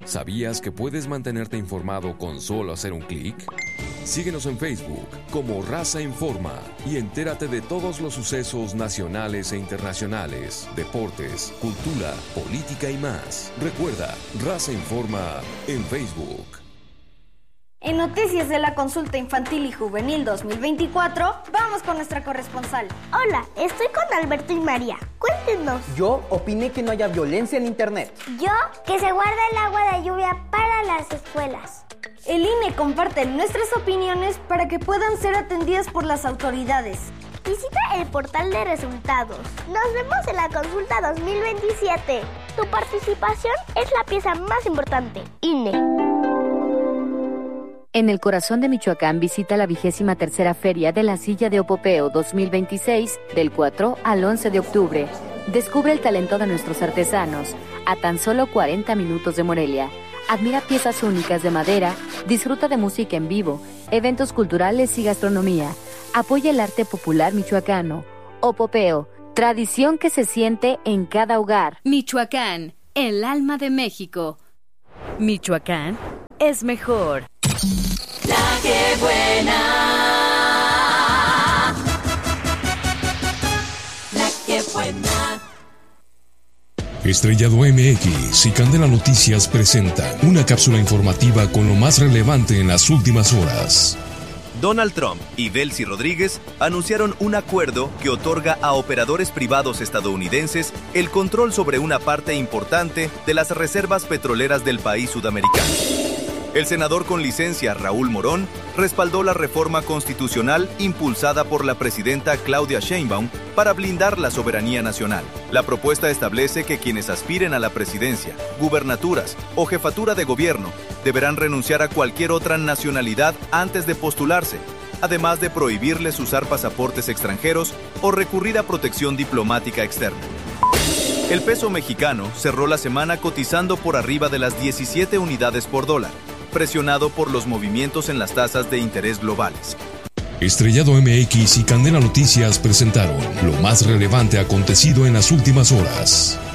¿Sabías que puedes mantenerte informado con solo hacer un clic? Síguenos en Facebook como Raza Informa y entérate de todos los sucesos nacionales e internacionales, deportes, cultura, política y más. Recuerda, Raza Informa en Facebook. En noticias de la Consulta Infantil y Juvenil 2024, vamos con nuestra corresponsal. Hola, estoy con Alberto y María. Cuéntenos. Yo opiné que no haya violencia en internet. Yo, que se guarda el agua de lluvia para las escuelas. El INE comparte nuestras opiniones para que puedan ser atendidas por las autoridades. Visita el portal de resultados. Nos vemos en la Consulta 2027. Tu participación es la pieza más importante. INE. En el corazón de Michoacán visita la 23ª Feria de la Silla de Opopeo 2026 del 4 al 11 de octubre. Descubre el talento de nuestros artesanos a tan solo 40 minutos de Morelia. Admira piezas únicas de madera, disfruta de música en vivo, eventos culturales y gastronomía. Apoya el arte popular michoacano. Opopeo, tradición que se siente en cada hogar. Michoacán, el alma de México. Michoacán es mejor. La que buena. La que buena. Estrellado MX y Candela Noticias presentan una cápsula informativa con lo más relevante en las últimas horas. Donald Trump y Delcy Rodríguez anunciaron un acuerdo que otorga a operadores privados estadounidenses el control sobre una parte importante de las reservas petroleras del país sudamericano. El senador con licencia Raúl Morón respaldó la reforma constitucional impulsada por la presidenta Claudia Sheinbaum para blindar la soberanía nacional. La propuesta establece que quienes aspiren a la presidencia, gubernaturas o jefatura de gobierno deberán renunciar a cualquier otra nacionalidad antes de postularse, además de prohibirles usar pasaportes extranjeros o recurrir a protección diplomática externa. El peso mexicano cerró la semana cotizando por arriba de las 17 unidades por dólar, presionado por los movimientos en las tasas de interés globales. Estrellado MX y Candela Noticias presentaron lo más relevante acontecido en las últimas horas.